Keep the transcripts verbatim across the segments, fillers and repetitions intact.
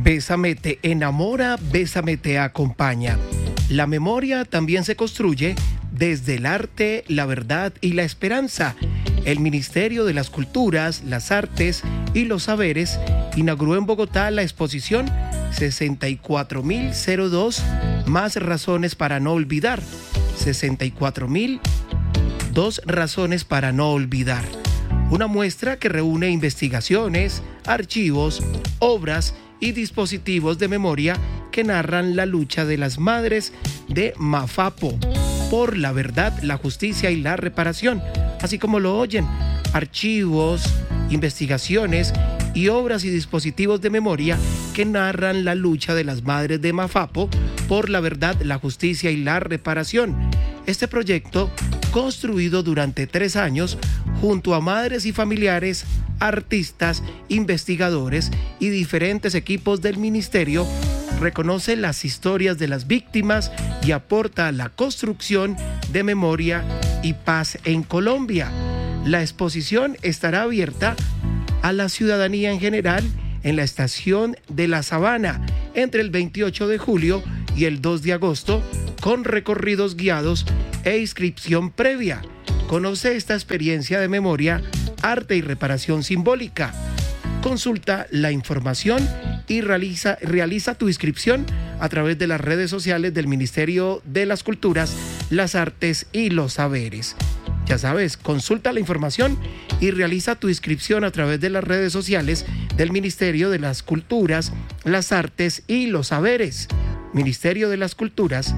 Bésame te enamora, bésame te acompaña. La memoria también se construye desde el arte, la verdad y la esperanza. El Ministerio de las Culturas, las Artes y los Saberes inauguró en Bogotá la exposición sesenta y cuatro mil dos más razones para no olvidar. sesenta y cuatro mil dos razones para no olvidar. Una muestra que reúne investigaciones, archivos, obras y dispositivos de memoria que narran la lucha de las madres de Mafapo por la verdad, la justicia y la reparación, así como lo oyen, archivos, investigaciones y obras y dispositivos de memoria que narran la lucha de las madres de Mafapo por la verdad, la justicia y la reparación. Este proyecto, construido durante tres años junto a madres y familiares, artistas, investigadores y diferentes equipos del ministerio, reconoce las historias de las víctimas y aporta a la construcción de memoria y paz en Colombia. La exposición estará abierta a la ciudadanía en general en la estación de La Sabana entre el veintiocho de julio y el dos de agosto, con recorridos guiados e inscripción previa. Conoce esta experiencia de memoria, arte y reparación simbólica. Consulta la información y realiza, realiza tu inscripción a través de las redes sociales del Ministerio de las Culturas, las Artes y los Saberes. Ya sabes, consulta la información y realiza tu inscripción a través de las redes sociales del Ministerio de las Culturas, las Artes y los Saberes. Ministerio de las Culturas.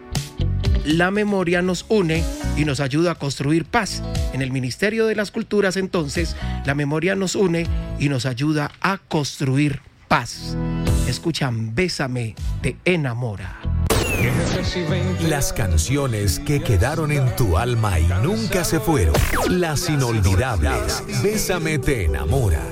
La memoria nos une y nos ayuda a construir paz. En el Ministerio de las Culturas, entonces, la memoria nos une y nos ayuda a construir paz. Escuchan Bésame te enamora. Las canciones que quedaron en tu alma y nunca se fueron. Las inolvidables. Bésame te enamora.